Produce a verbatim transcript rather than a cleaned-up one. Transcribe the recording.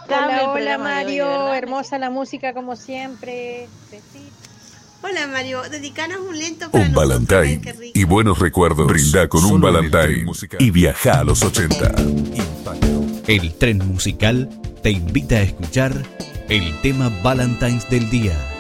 Hola, hola Mario, hoy, hermosa la música como siempre. Besito. Hola Mario, dedicanos un lento para un nosotros. Valentine y buenos recuerdos. Brinda con un Valentine y viaja a los ochenta. Impacto. El tren musical te invita a escuchar el tema Valentines del día.